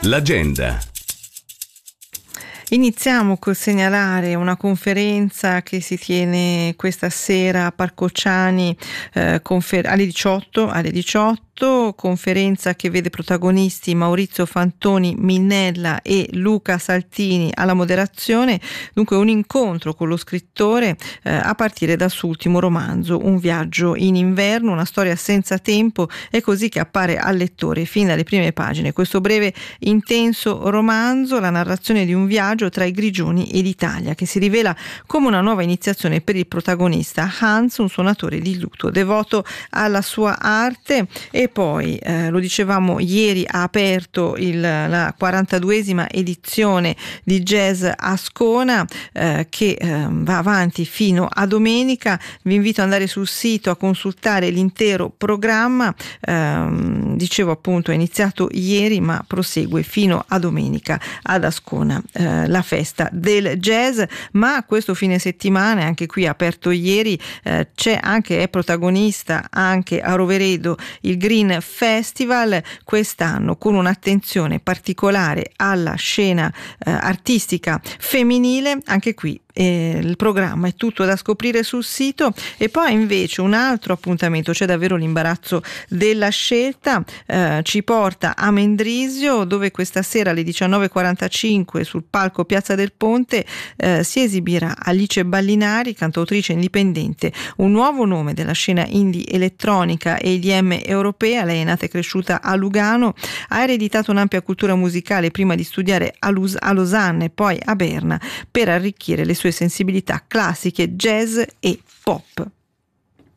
L'agenda. Iniziamo col segnalare una conferenza che si tiene questa sera a Parco Ciani alle 18, conferenza che vede protagonisti Maurizio Fantoni Minnella e Luca Saltini alla moderazione, dunque un incontro con lo scrittore a partire dal suo ultimo romanzo, Un viaggio in inverno, una storia senza tempo, è così che appare al lettore fin dalle prime pagine. Questo breve intenso romanzo, la narrazione di un viaggio tra i Grigioni e l'Italia, che si rivela come una nuova iniziazione per il protagonista Hans, un suonatore di luto devoto alla sua arte. E poi lo dicevamo ieri, ha aperto la 42esima edizione di Jazz Ascona che va avanti fino a domenica. Vi invito ad andare sul sito a consultare l'intero programma. Dicevo appunto, è iniziato ieri ma prosegue fino a domenica ad Ascona la festa del jazz. Ma questo fine settimana, anche qui aperto ieri, è protagonista anche a Roveredo il Green Festival, quest'anno con un'attenzione particolare alla scena artistica femminile. Anche qui il programma è tutto da scoprire sul sito. E poi invece un altro appuntamento, c'è davvero l'imbarazzo della scelta, ci porta a Mendrisio, dove questa sera alle 19:45 sul palco Piazza del Ponte si esibirà Alice Ballinari, cantautrice indipendente, un nuovo nome della scena indie elettronica e EDM europea. Lei è nata e cresciuta a Lugano, ha ereditato un'ampia cultura musicale prima di studiare a Losanna e poi a Berna per arricchire le sue sensibilità classiche, jazz e pop.